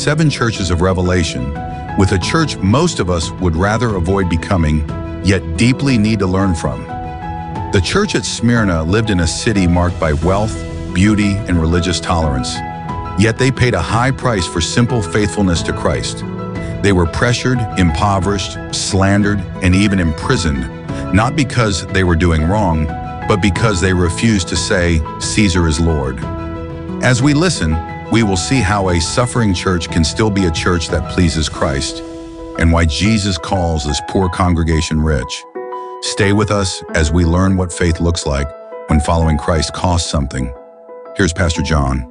seven churches of Revelation, with a church most of us would rather avoid becoming, yet deeply need to learn from. The church at Smyrna lived in a city marked by wealth, beauty, and religious tolerance. Yet they paid a high price for simple faithfulness to Christ. They were pressured, impoverished, slandered, and even imprisoned, not because they were doing wrong, but because they refused to say, "Caesar is Lord." As we listen, we will see how a suffering church can still be a church that pleases Christ, and why Jesus calls this poor congregation rich. Stay with us as we learn what faith looks like when following Christ costs something. Here's Pastor John.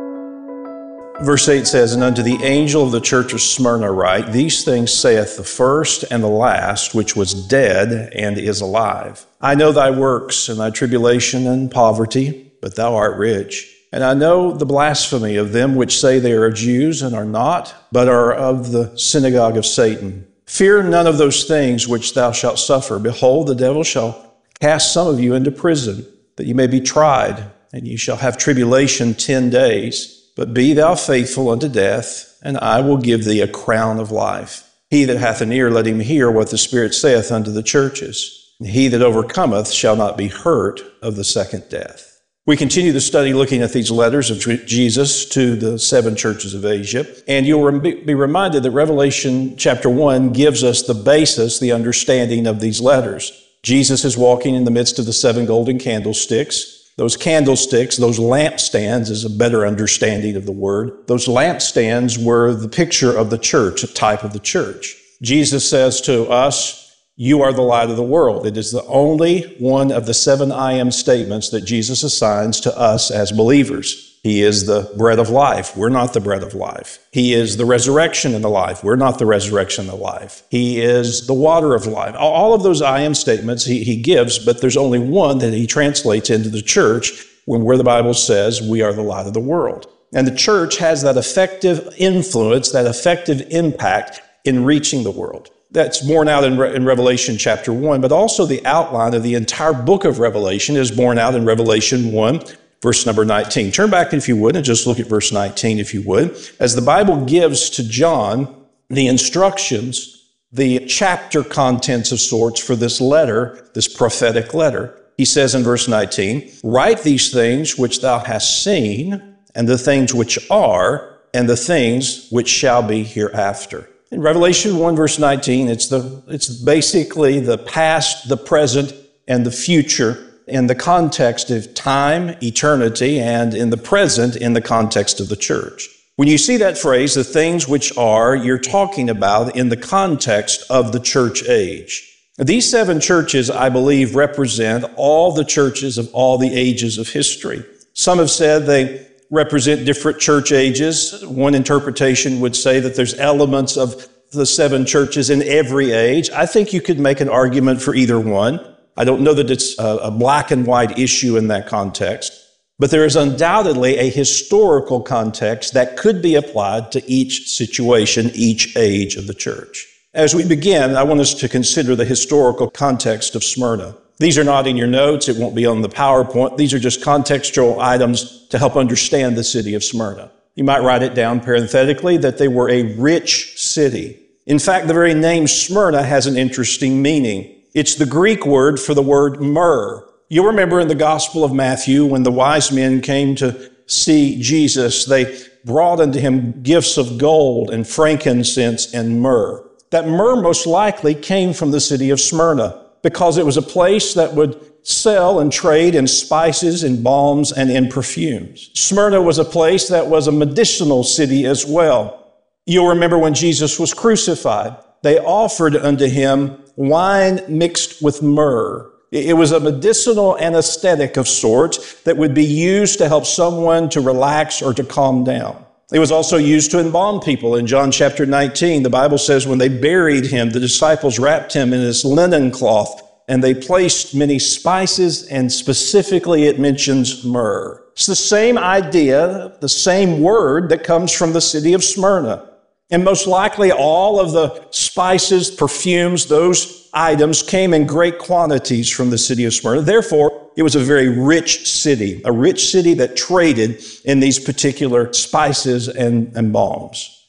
Verse 8 says, "And unto the angel of the church of Smyrna write, These things saith the first and the last, which was dead and is alive. I know thy works, and thy tribulation and poverty, but thou art rich. And I know the blasphemy of them which say they are Jews and are not, but are of the synagogue of Satan. Fear none of those things which thou shalt suffer. Behold, the devil shall cast some of you into prison, that ye may be tried, and ye shall have tribulation 10 days. But be thou faithful unto death, and I will give thee a crown of life. He that hath an ear, let him hear what the Spirit saith unto the churches. And he that overcometh shall not be hurt of the second death." We continue the study looking at these letters of Jesus to the seven churches of Asia. And you'll be reminded that Revelation chapter 1 gives us the basis, the understanding of these letters. Jesus is walking in the midst of the seven golden candlesticks. Those candlesticks, those lampstands is a better understanding of the word. Those lampstands were the picture of the church, a type of the church. Jesus says to us, "You are the light of the world." It is the only one of the seven I am statements that Jesus assigns to us as believers. He is the bread of life. We're not the bread of life. He is the resurrection and the life. We're not the resurrection and the life. He is the water of life. All of those I am statements he gives, but there's only one that he translates into the church where the Bible says we are the light of the world. And the church has that effective influence, that effective impact in reaching the world. That's borne out in Revelation chapter 1, but also the outline of the entire book of Revelation is borne out in Revelation 1, verse number 19. Turn back, if you would, and just look at verse 19, if you would. As the Bible gives to John the instructions, the chapter contents of sorts for this letter, this prophetic letter, he says in verse 19, "Write these things which thou hast seen, and the things which are, and the things which shall be hereafter." In Revelation 1, verse 19, it's basically the past, the present, and the future in the context of time, eternity, and in the present in the context of the church. When you see that phrase, the things which are, you're talking about in the context of the church age. These seven churches, I believe, represent all the churches of all the ages of history. Some have said they represent different church ages. One interpretation would say that there's elements of the seven churches in every age. I think you could make an argument for either one. I don't know that it's a black and white issue in that context, but there is undoubtedly a historical context that could be applied to each situation, each age of the church. As we begin, I want us to consider the historical context of Smyrna. These are not in your notes. It won't be on the PowerPoint. These are just contextual items to help understand the city of Smyrna. You might write it down parenthetically that they were a rich city. In fact, the very name Smyrna has an interesting meaning. It's the Greek word for the word myrrh. You'll remember in the Gospel of Matthew when the wise men came to see Jesus, they brought unto him gifts of gold and frankincense and myrrh. That myrrh most likely came from the city of Smyrna, because it was a place that would sell and trade in spices, in balms, and in perfumes. Smyrna was a place that was a medicinal city as well. You'll remember when Jesus was crucified, they offered unto him wine mixed with myrrh. It was a medicinal anesthetic of sorts that would be used to help someone to relax or to calm down. It was also used to embalm people. In John chapter 19, the Bible says when they buried him, the disciples wrapped him in this linen cloth, and they placed many spices, and specifically it mentions myrrh. It's the same idea, the same word that comes from the city of Smyrna. And most likely all of the spices, perfumes, those items came in great quantities from the city of Smyrna. Therefore, it was a very rich city that traded in these particular spices and balms.